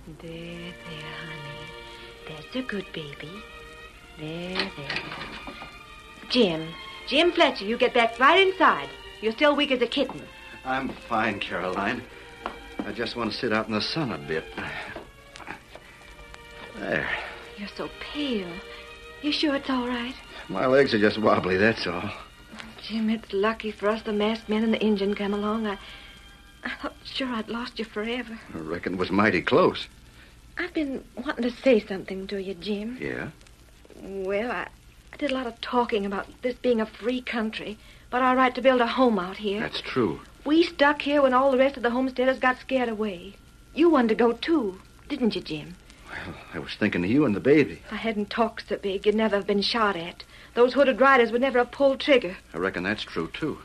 There, honey. That's a good baby. There. Jim Fletcher, you get back right inside. You're still weak as a kitten. I'm fine, Caroline. I just want to sit out in the sun a bit. There. You're so pale. You sure it's all right? My legs are just wobbly, that's all. Jim, it's lucky for us the masked men and the engine come along. I thought sure I'd lost you forever. I reckon it was mighty close. I've been wanting to say something to you, Jim. Yeah? Well, I did a lot of talking about this being a free country, but our right to build a home out here. That's true. We stuck here when all the rest of the homesteaders got scared away. You wanted to go, too, didn't you, Jim? Well, I was thinking of you and the baby. If I hadn't talked so big, you'd never have been shot at. Those hooded riders would never have pulled trigger. I reckon that's true, too.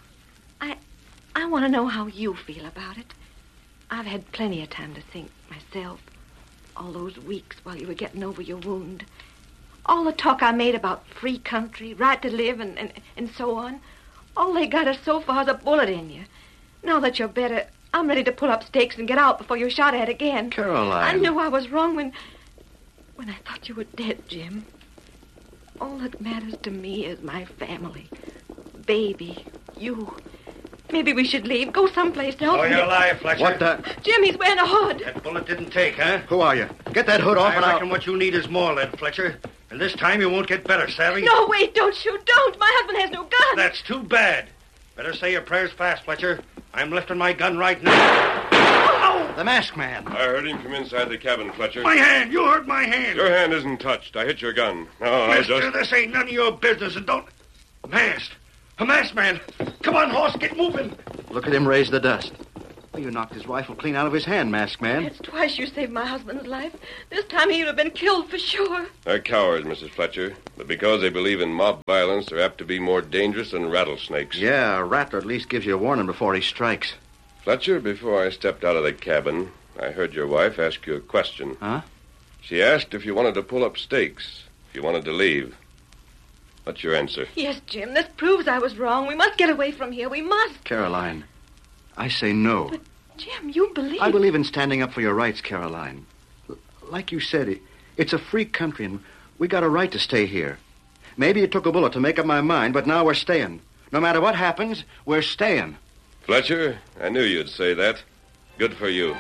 I want to know how you feel about it. I've had plenty of time to think myself. All those weeks while you were getting over your wound. All the talk I made about free country, right to live, and so on. All they got us so far is a bullet in you. Now that you're better, I'm ready to pull up stakes and get out before you're shot at again. Caroline. I knew I was wrong when I thought you were dead, Jim. All that matters to me is my family. Baby, you. Maybe we should leave. Go someplace else. Oh, you're alive, Fletcher. What the? Jim, he's wearing a hood. That bullet didn't take, huh? Who are you? Get that hood off I reckon what you need is more lead, Fletcher. And this time you won't get better, savvy? No, wait, don't shoot, don't. My husband has no gun. That's too bad. Better say your prayers fast, Fletcher. I'm lifting my gun right now. Ow! The masked man. I heard him come inside the cabin, Fletcher. My hand! You hurt my hand! Your hand isn't touched. I hit your gun. No, Mister, this ain't none of your business, and don't... Masked! A masked man! Come on, horse, get moving! Look at him raise the dust. Well, you knocked his rifle clean out of his hand, masked man. It's twice you saved my husband's life. This time he would have been killed for sure. They're cowards, Mrs. Fletcher. But because they believe in mob violence, they're apt to be more dangerous than rattlesnakes. Yeah, a rattler at least gives you a warning before he strikes. Fletcher, before I stepped out of the cabin, I heard your wife ask you a question. Huh? She asked if you wanted to pull up stakes, if you wanted to leave. What's your answer? Yes, Jim, this proves I was wrong. We must get away from here. We must. Caroline, I say no. But, Jim, you believe... I believe in standing up for your rights, Caroline. Like you said, it's a free country, and we got a right to stay here. Maybe it took a bullet to make up my mind, but now we're staying. No matter what happens, we're staying. Fletcher, I knew you'd say that. Good for you.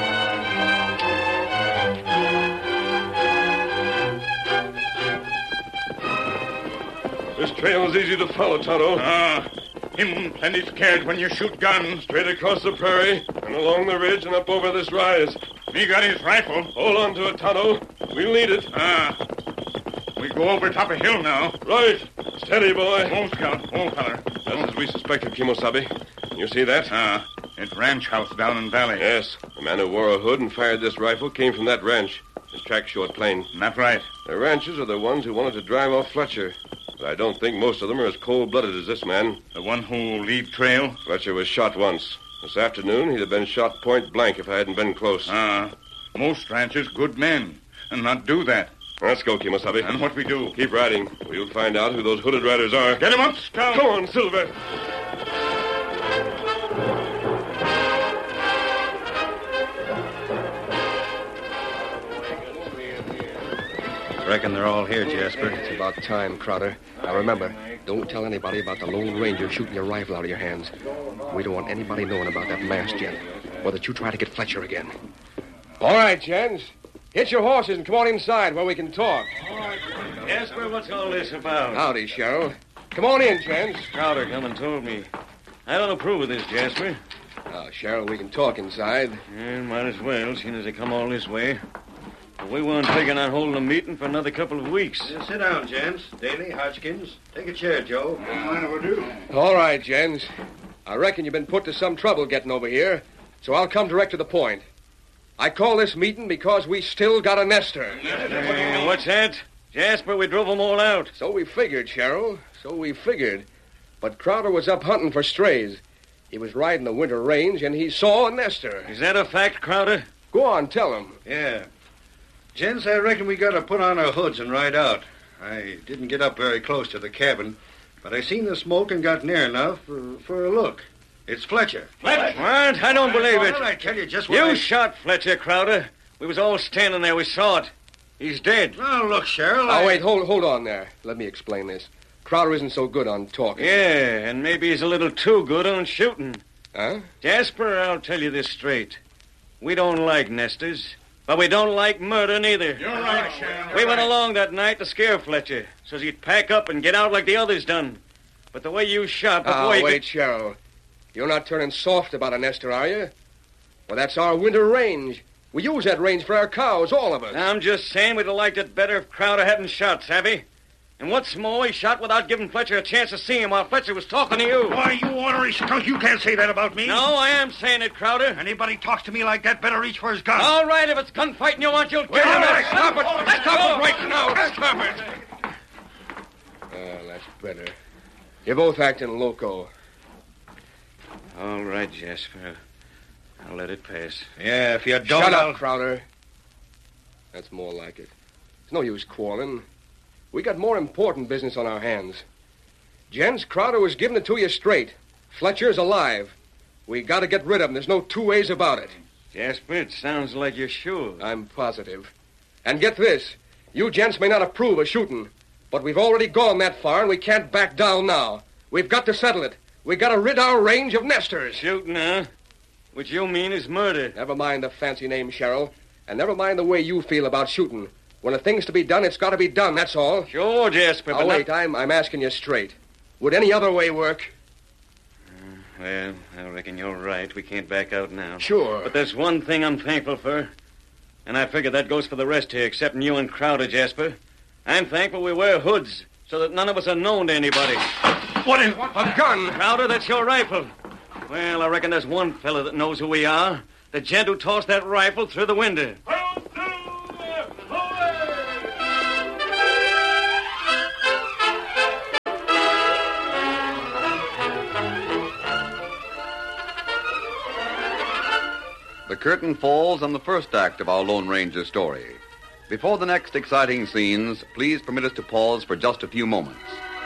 This trail is easy to follow, Tonto. Him plenty scared when you shoot guns. Straight across the prairie, and along the ridge, and up over this rise. Me got his rifle. Hold on to it, Tonto. We'll need it. We go over top of hill now. Right. Steady, boy. Old Scout, old feller. That's as we suspected, Kimosabe. You see that? It's ranch house down in valley. Yes. The man who wore a hood and fired this rifle came from that ranch. His tracks show it plain. That's right. The ranchers are the ones who wanted to drive off Fletcher. But I don't think most of them are as cold-blooded as this man. The one who leave trail? Fletcher was shot once. This afternoon, he'd have been shot point blank if I hadn't been close. Most ranchers good men, and not do that. Let's go, Kimosabe. And what we do? Keep riding. We'll find out who those hooded riders are. Get him up, Scout. Come on, Silver. Reckon they're all here, Jasper. It's about time, Crowder. Now remember, don't tell anybody about the Lone Ranger shooting your rifle out of your hands. We don't want anybody knowing about that masked gent, or that you try to get Fletcher again. All right, gents. Hitch your horses and come on inside where we can talk. All right, Jasper, what's all this about? Howdy, Cheryl. Come on in, gents. Crowder come and told me. I don't approve of this, Jasper. Now, Cheryl, we can talk inside. Yeah, might as well, seeing as they come all this way. But we weren't figuring on holding a meeting for another couple of weeks. Sit down, gents. Daly, Hodgkins. Take a chair, Joe. All right, gents. I reckon you've been put to some trouble getting over here, so I'll come direct to the point. I call this meeting because we still got a nester. What's that? Jasper, we drove them all out. So we figured, Cheryl. So we figured. But Crowder was up hunting for strays. He was riding the winter range, and he saw a nester. Is that a fact, Crowder? Go on, tell him. Yeah. Gents, I reckon we got to put on our hoods and ride out. I didn't get up very close to the cabin, but I seen the smoke and got near enough for a look. It's Fletcher. Fletcher? What? I don't believe it. Well, I tell you just what You shot Fletcher, Crowder. We was all standing there. We saw it. He's dead. Now, look, Cheryl. Oh, wait, hold on there. Let me explain this. Crowder isn't so good on talking. Yeah, and maybe he's a little too good on shooting. Huh? Jasper, I'll tell you this straight. We don't like nesters, but we don't like murder neither. You're right, Cheryl. We went along that night to scare Fletcher, so he'd pack up and get out like the others done. But the way you shot before you... wait, Cheryl. You're not turning soft about a nester, are you? Well, that's our winter range. We use that range for our cows, all of us. I'm just saying we'd have liked it better if Crowder hadn't shot, savvy? And what's more, he shot without giving Fletcher a chance to see him while Fletcher was talking to you. Why, you ornery skunk, you can't say that about me. No, I am saying it, Crowder. Anybody talks to me like that better reach for his gun. All right, if it's gunfighting you want, you'll get Wait a him. minute. Stop it! Let's Stop go. it right now! Stop it! That's better. You're both acting loco. All right, Jasper. I'll let it pass. Yeah, if you don't... Shut up, Crowder. That's more like it. There's no use quarreling. We got more important business on our hands. Gents, Crowder was giving it to you straight. Fletcher's alive. We got to get rid of him. There's no two ways about it. Jasper, it sounds like you're sure. I'm positive. And get this. You gents may not approve of shooting, but we've already gone that far, and we can't back down now. We've got to settle it. We got to rid our range of nesters. Shooting, huh? Which you mean is murder. Never mind the fancy name, Cheryl, and never mind the way you feel about shooting. When a thing's to be done, it's got to be done, that's all. Sure, Jasper, but... Oh, wait, I'm asking you straight. Would any other way work? Well, I reckon you're right. We can't back out now. Sure. But there's one thing I'm thankful for. And I figure that goes for the rest here, excepting you and Crowder, Jasper. I'm thankful we wear hoods, so that none of us are known to anybody. What in... A gun! Crowder, that's your rifle. Well, I reckon there's one fella that knows who we are. The gent who tossed that rifle through the window. The curtain falls on the first act of our Lone Ranger story. Before the next exciting scenes, please permit us to pause for just a few moments.